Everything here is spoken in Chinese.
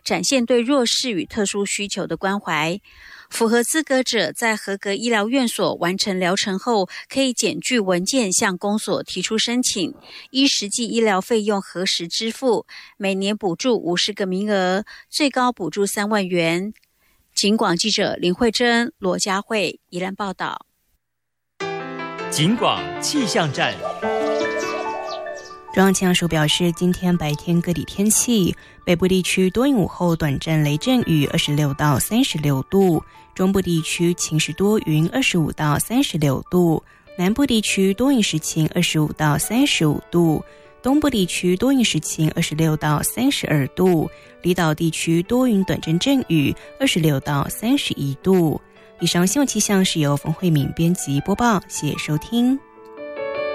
展现对弱势与特殊需求的关怀。符合资格者在合格医疗院所完成疗程后，可以检具文件向公所提出申请，依实际医疗费用核实支付，每年补助50个名额，最高补助3万元。警广记者林慧珍、罗佳慧宜兰报道。 警广气象站。 中央气象署表示，今天白天各地天气，北部地区多云午后短暂雷阵雨26到36度，中部地区晴时多云25到36度，南部地区多云时晴25到35度，东部地区多云时晴26到32度，离岛地区多云短暂阵雨26到31度。以上新闻气象是由冯慧敏编辑播报，谢谢收听。